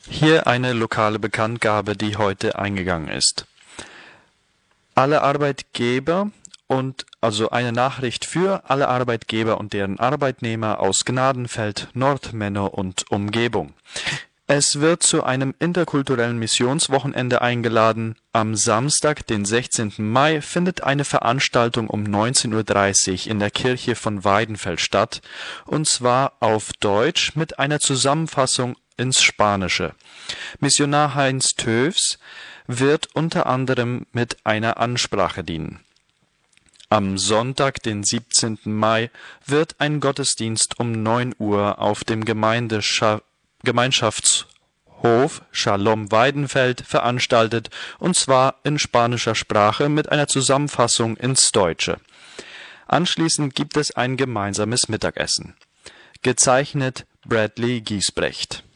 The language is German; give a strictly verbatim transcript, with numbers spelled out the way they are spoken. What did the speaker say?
Hier eine lokale Bekanntgabe, die heute eingegangen ist. Alle Arbeitgeber und also eine Nachricht für alle Arbeitgeber und deren Arbeitnehmer aus Gnadenfeld, Nordmenno und Umgebung. Es wird zu einem interkulturellen Missionswochenende eingeladen. Am Samstag, den sechzehnten Mai, findet eine Veranstaltung um neunzehn Uhr dreißig in der Kirche von Weidenfeld statt, und zwar auf Deutsch mit einer Zusammenfassung ins Spanische. Missionar Heinz Tövs wird unter anderem mit einer Ansprache dienen. Am Sonntag, den siebzehnten Mai, wird ein Gottesdienst um neun Uhr auf dem Gemeindescha- Gemeinschaftshof Shalom Weidenfeld veranstaltet, und zwar in spanischer Sprache mit einer Zusammenfassung ins Deutsche. Anschließend gibt es ein gemeinsames Mittagessen. Gezeichnet Bradley Giesbrecht.